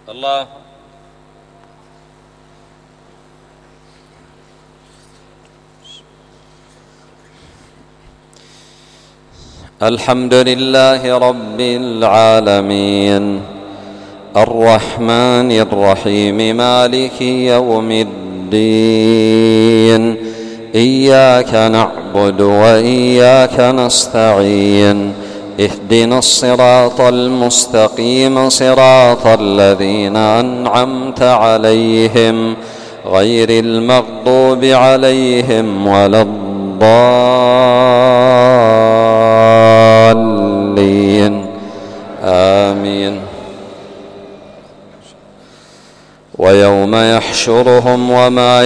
الله. الحمد لله رب العالمين الرحمن الرحيم مالك يوم الدين إياك نعبد وإياك نستعين اهدنا الصراط المستقيم صراط الذين أنعمت عليهم غير المغضوب عليهم ولا الضالين آمين. ويوم يحشرهم وما